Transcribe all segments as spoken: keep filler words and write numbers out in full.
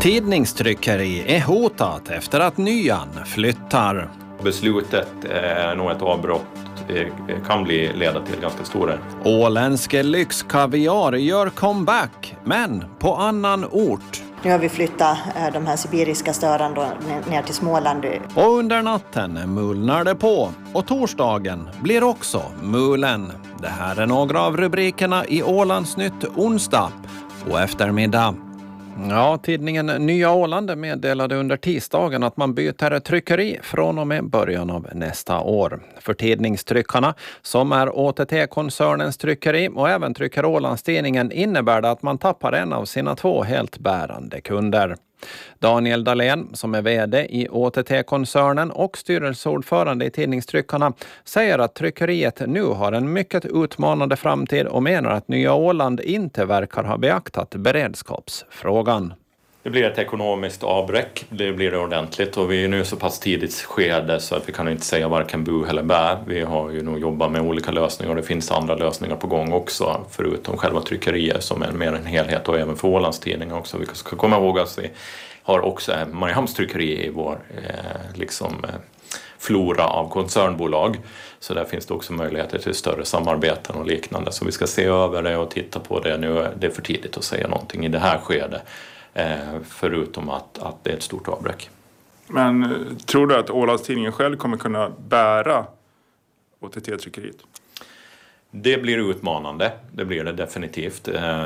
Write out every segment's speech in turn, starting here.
Tidningstryckeri är hotat efter att Nyan flyttar. Beslutet är nog ett avbrott kan bli leda till ganska stora. Åländsk lyxkaviar gör comeback, men på annan ort. Nu har vi flyttat de här sibiriska störarna ner till Småland. Och under natten mulnar det på och torsdagen blir också mulen. Det här är några av rubrikerna i Ålandsnytt onsdag och eftermiddag. Ja, tidningen Nya Åland meddelade under tisdagen att man byter tryckeri från och med början av nästa år. För tidningstryckarna, som är Å T T-koncernens tryckeri och även trycker Ålandstidningen, innebär det att man tappar en av sina två helt bärande kunder. Daniel Dahlén, som är vd i Å T T-koncernen och styrelseordförande i tidningstryckarna, säger att tryckeriet nu har en mycket utmanande framtid och menar att Nya Åland inte verkar ha beaktat beredskapsfrågan. Det blir ett ekonomiskt avbräck, det blir det ordentligt, och vi är nu så pass tidigt skede så att vi kan inte säga varken bu eller bä. Vi har ju nog jobbat med olika lösningar och det finns andra lösningar på gång också, förutom själva tryckerier som är mer en helhet, och även för Ålandstidningar också. Vi ska komma ihåg att vi har också Mariehamns tryckeri i vår eh, liksom, eh, flora av koncernbolag. Så där finns det också möjligheter till större samarbeten och liknande. Så vi ska se över det och titta på det nu. Det är för tidigt att säga någonting i det här skedet. Förutom att, att det är ett stort avbräck. Men tror du att Ålandstidningen själv kommer kunna bära Å T T-tryckeriet? Det blir utmanande, det blir det definitivt.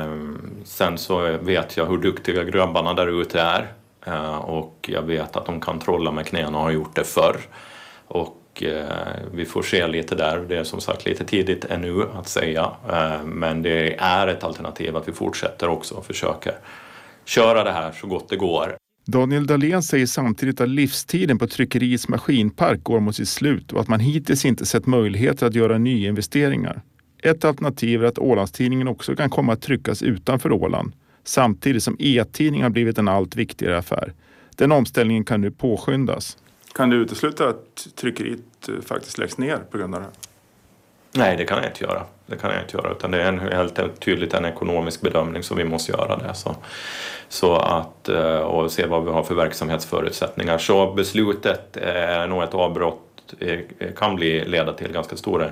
Sen så vet jag hur duktiga grabbarna där ute är. Och jag vet att de kan trolla med knäna och har gjort det förr. Och vi får se lite där, det är som sagt lite tidigt ännu att säga. Men det är ett alternativ att vi fortsätter också och försöker köra det här så gott det går. Daniel Dahlén säger samtidigt att livstiden på tryckeriets maskinpark går mot sitt slut och att man hittills inte sett möjligheter att göra nyinvesteringar. Ett alternativ är att Ålandstidningen också kan komma att tryckas utanför Åland, samtidigt som e-tidning har blivit en allt viktigare affär. Den omställningen kan nu påskyndas. Kan du utesluta att tryckeriet faktiskt läggs ner på grund av det här? Nej, det kan jag inte göra. Det kan jag inte göra, utan det är en, helt tydligt en ekonomisk bedömning som vi måste göra det. Så, så att, och se vad vi har för verksamhetsförutsättningar. Så beslutet är nog ett avbrott kan bli leda till ganska stora,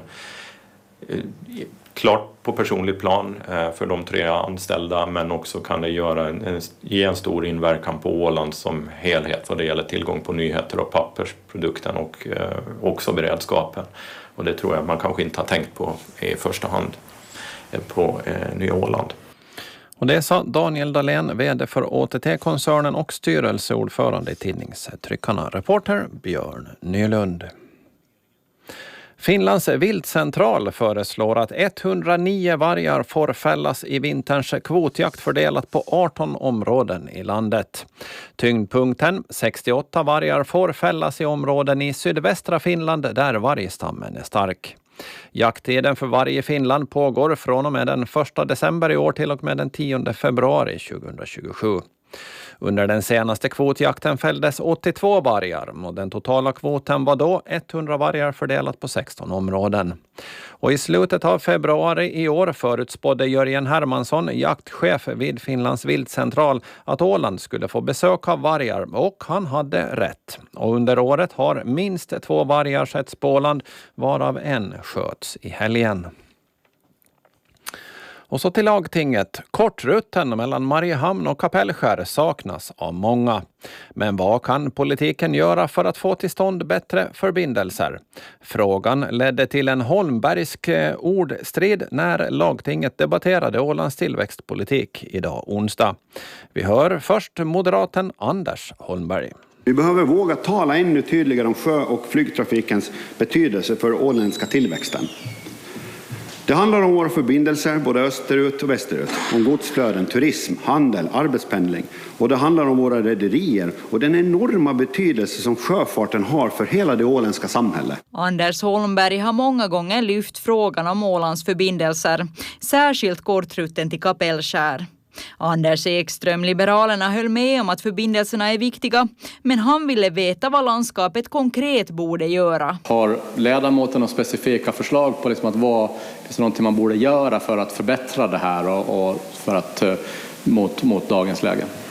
klart på personligt plan för de tre anställda, men också kan det göra en, ge en stor inverkan på Åland som helhet vad det gäller tillgång på nyheter och pappersprodukten och också beredskapen. Och det tror jag man kanske inte har tänkt på i första hand på eh, Nya Åland. Och det sa Daniel Dahlén, vd för Å T T-koncernen och styrelseordförande i tidningstryckarna. Reporter Björn Nylund. Finlands viltcentral föreslår att etthundranio vargar får fällas i vinterns kvotjakt fördelat på arton områden i landet. Tyngdpunkten, sextioåtta vargar, får fällas i områden i sydvästra Finland där vargstammen är stark. Jakttiden för varg i Finland pågår från och med den första december i år till och med den tionde februari tjugohundratjugosju. Under den senaste kvotjakten fälldes åttiotvå vargar och den totala kvoten var då etthundra vargar fördelat på sexton områden. Och i slutet av februari i år förutspådde Jörgen Hermansson, jaktchef vid Finlands viltcentral, att Åland skulle få besök av vargar, och han hade rätt. Och under året har minst två vargar setts på Åland, varav en sköts i helgen. Och så till lagtinget. Kortrutten mellan Mariehamn och Kapellskär saknas av många. Men vad kan politiken göra för att få till stånd bättre förbindelser? Frågan ledde till en holmbergsk ordstrid när lagtinget debatterade Ålands tillväxtpolitik idag onsdag. Vi hör först moderaten Anders Holmberg. Vi behöver våga tala ännu tydligare om sjö- och flygtrafikens betydelse för åländska tillväxten. Det handlar om våra förbindelser både österut och västerut, om godsflöden, turism, handel, arbetspendling. Och det handlar om våra rederier och den enorma betydelse som sjöfarten har för hela det åländska samhället. Anders Holmberg har många gånger lyft frågan om Ålands förbindelser, särskilt kortrutten till Kapellskär. Anders Ekström, Liberalerna, höll med om att förbindelserna är viktiga, men han ville veta vad landskapet konkret borde göra. Har ledamoten några specifika förslag på liksom att vad är någonting man borde göra för att förbättra det här och, och för att mot, mot dagens läge?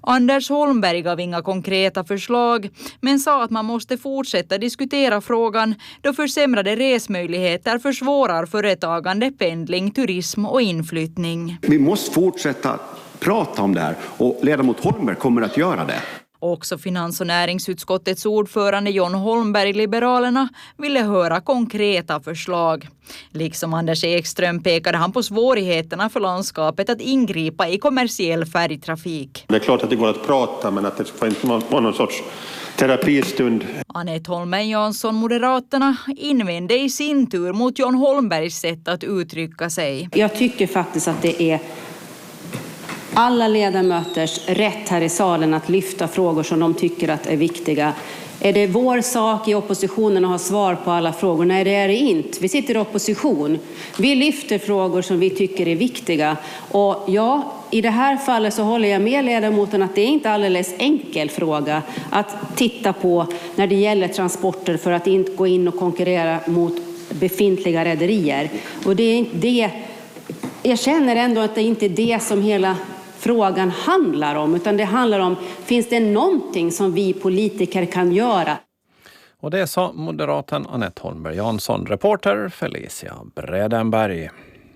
Anders Holmberg gav inga konkreta förslag men sa att man måste fortsätta diskutera frågan då försämrade resmöjligheter försvårar företagande, pendling, turism och inflyttning. Vi måste fortsätta prata om det här och ledamot Holmberg kommer att göra det. Också finans- och näringsutskottets ordförande John Holmberg, Liberalerna, ville höra konkreta förslag. Liksom Anders Ekström pekade han på svårigheterna för landskapet att ingripa i kommersiell färgtrafik. Det är klart att det går att prata, men att det får inte vara någon sorts terapistund. Anette Holmen Jansson, Moderaterna, invände i sin tur mot John Holmbergs sätt att uttrycka sig. Jag tycker faktiskt att det är alla ledamöters rätt här i salen att lyfta frågor som de tycker att är viktiga. Är det vår sak i oppositionen att ha svar på alla frågor? Nej, det är det inte. Vi sitter i opposition. Vi lyfter frågor som vi tycker är viktiga. Och ja, i det här fallet så håller jag med ledamoten att det är inte alldeles enkel fråga att titta på när det gäller transporter för att inte gå in och konkurrera mot befintliga rederier. Och det är inte det. Jag känner ändå att det inte är det som hela frågan handlar om, utan det handlar om, finns det någonting som vi politiker kan göra? Och det sa moderaten Anette Holmberg Jansson, reporter Felicia Bredenberg.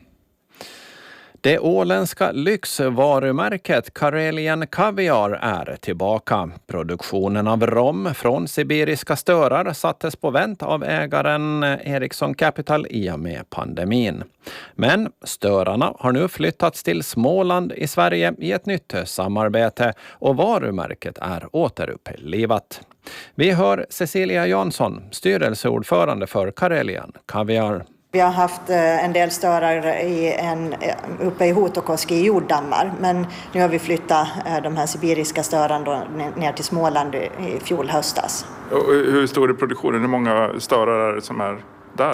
Det åländska lyxvarumärket Karelian Kaviar är tillbaka. Produktionen av rom från sibiriska störar sattes på vänt av ägaren Ericsson Capital i och med pandemin. Men störarna har nu flyttats till Småland i Sverige i ett nytt samarbete och varumärket är återupplivat. Vi hör Cecilia Jansson, styrelseordförande för Karelian Kaviar. Vi har haft en del störar i en, uppe i Hotokoski i jorddammar, men nu har vi flyttat de här sibiriska störarna ner till Småland i fjol höstas. Och hur stor är produktionen? Hur många störar är det som är där?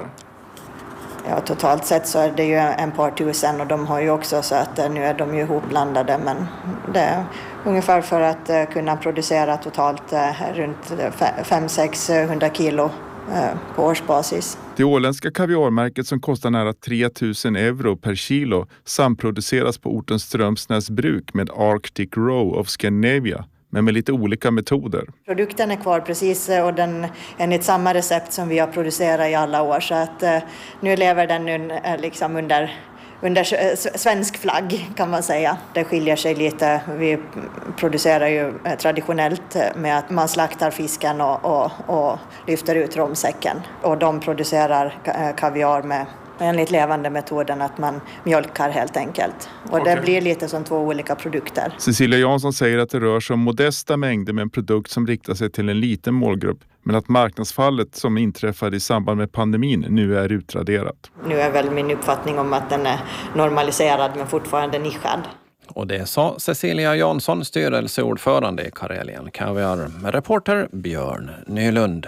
Ja, totalt sett så är det ju en par tusen och de har ju också så att nu är de ju ihopblandade, men det är ungefär för att kunna producera totalt runt fem till sexhundra kilo på årsbasis. Det åländska kaviarmärket som kostar nära tre tusen euro per kilo samproduceras på orten Strömsnäs bruk med Arctic Row of Scandinavia, men med lite olika metoder. Produkten är kvar precis och den enligt samma recept som vi har producerat i alla år, så att nu lever den nu liksom under under svensk flagg kan man säga. Det skiljer sig lite. Vi producerar ju traditionellt med att man slaktar fisken och, och, och lyfter ut romsäcken. Och de producerar kaviar med enligt levande metoden att man mjölkar helt enkelt. Och okay. Det blir lite som två olika produkter. Cecilia Jansson säger att det rör sig om modesta mängder med en produkt som riktar sig till en liten målgrupp. Men att marknadsfallet som inträffade i samband med pandemin nu är utraderat. Nu är väl min uppfattning om att den är normaliserad men fortfarande nischad. Och det sa Cecilia Jansson, styrelseordförande i Karelian Kaviar. Reporter Björn Nylund.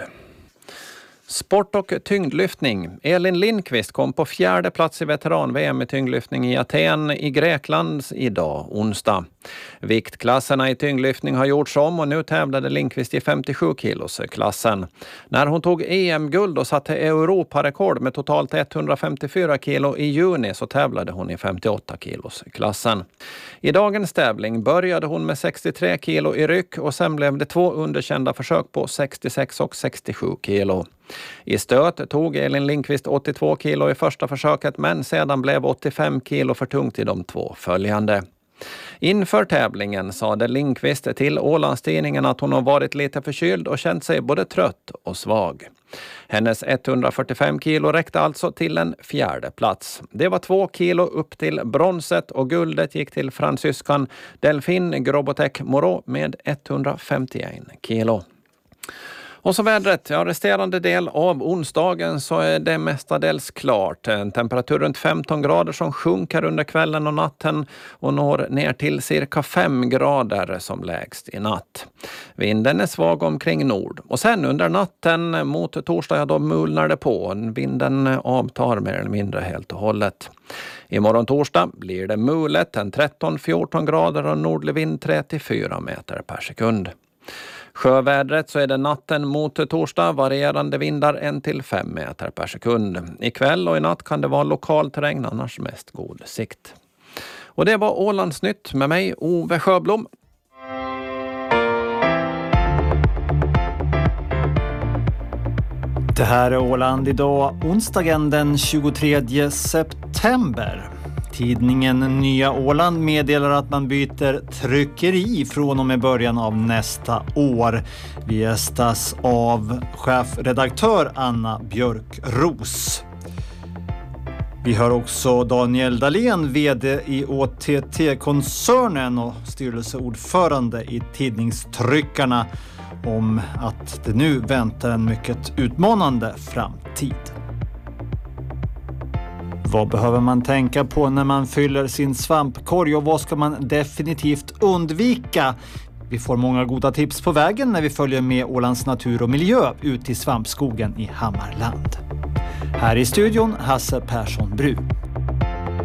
Sport och tyngdlyftning. Elin Lindqvist kom på fjärde plats i veteran-V M i tyngdlyftning i Aten i Grekland idag, onsdag. Viktklasserna i tyngdlyftning har gjorts om och nu tävlade Lindqvist i femtiosju kilos klassen. När hon tog E M-guld och satte Europarekord med totalt etthundrafemtiofyra kilo i juni så tävlade hon i femtioåtta kilos klassen. I dagens tävling började hon med sextiotre kilo i ryck och sen blev det två underkända försök på sextiosex och sextiosju kilo. I stöt tog Elin Lindqvist åttiotvå kilo i första försöket men sedan blev åttiofem kilo för tungt i de två följande. Inför tävlingen sade Lindqvist till Ålandstidningen att hon har varit lite förkyld och känt sig både trött och svag. Hennes etthundrafyrtiofem kilo räckte alltså till en fjärde plats. Det var två kilo upp till bronset och guldet gick till fransyskan Delphine Grobotek Moreau med etthundrafemtioen kilo. Och så vädret, ja, resterande del av onsdagen så är det mestadels klart. En temperatur runt femton grader som sjunker under kvällen och natten och når ner till cirka fem grader som lägst i natt. Vinden är svag omkring nord. Och sen under natten mot torsdag, ja, då mulnar det på. Vinden avtar mer eller mindre helt och hållet. Imorgon torsdag blir det mulet, en tretton till fjorton grader och nordlig vind tre till fyra meter per sekund. Sjövädret så är det natten mot torsdag varierande vindar en till fem meter per sekund. Ikväll och i natt kan det vara lokalt regn, annars mest god sikt. Och det var Ålandsnytt med mig, Ove Sjöblom. Det här är Åland idag, onsdagen den tjugotredje september. Tidningen Nya Åland meddelar att man byter tryckeri från och med början av nästa år. Vi gästas av chefredaktör Anna Björkros. Vi hör också Daniel Dahlén, vd i Å T T-koncernen och styrelseordförande i Tidningstryckarna, om att det nu väntar en mycket utmanande framtid. Vad behöver man tänka på när man fyller sin svampkorg och vad ska man definitivt undvika? Vi får många goda tips på vägen när vi följer med Ålands natur och miljö ut i svampskogen i Hammarland. Här i studion Hasse Persson Bru.